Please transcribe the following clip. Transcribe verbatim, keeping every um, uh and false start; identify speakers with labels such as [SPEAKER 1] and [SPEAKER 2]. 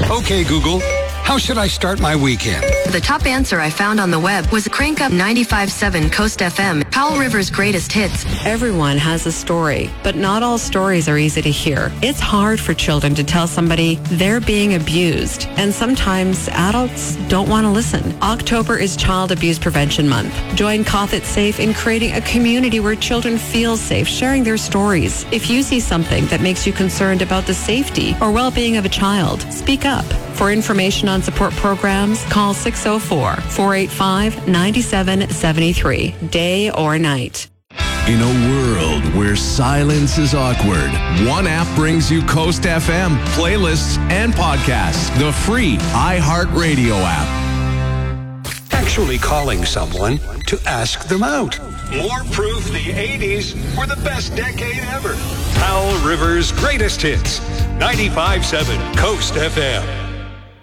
[SPEAKER 1] Okay, Google, how should I start my weekend?
[SPEAKER 2] The top answer I found on the web was Crank Up ninety-five point seven Coast F M, Powell River's greatest hits.
[SPEAKER 3] Everyone has a story, but not all stories are easy to hear. It's hard for children to tell somebody they're being abused, and sometimes adults don't want to listen. October is Child Abuse Prevention Month. Join Cough It Safe in creating a community where children feel safe sharing their stories. If you see something that makes you concerned about the safety or well-being of a child, speak up. For information on support programs, call six oh four, four eight five, nine seven seven three, day or night.
[SPEAKER 4] In a world where silence is awkward, one app brings you Coast F M, playlists, and podcasts. The free iHeartRadio app.
[SPEAKER 1] Actually calling someone to ask them out. More proof the eighties were the best decade ever. Powell River's greatest hits. ninety-five point seven Coast F M.